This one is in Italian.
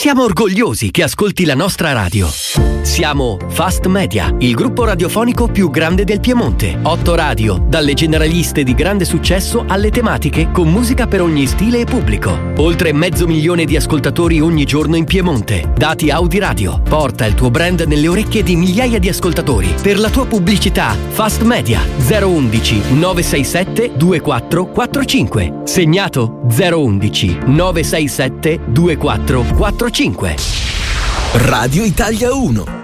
Siamo orgogliosi che ascolti la nostra radio. Siamo Fast Media, il gruppo radiofonico più grande del Piemonte. 8 radio, dalle generaliste di grande successo alle tematiche con musica per ogni stile e pubblico. Oltre 500.000 di ascoltatori ogni giorno in Piemonte. Dati Audi Radio. Porta il tuo brand nelle orecchie di migliaia di ascoltatori. Per la tua pubblicità, Fast Media 011 967 2445. Segnato 011 967 2445. Radio Italia 1.